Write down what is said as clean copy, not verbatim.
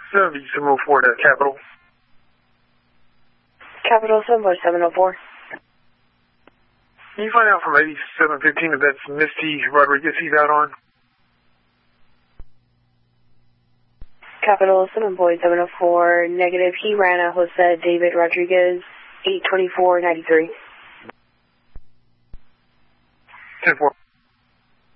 704 to Capital. Capital 74704. Can you find out from 8715 if that's Misty Rodriguez he's out on? Capital 74704, negative. He ran a Jose David Rodriguez, 82493. 10-4.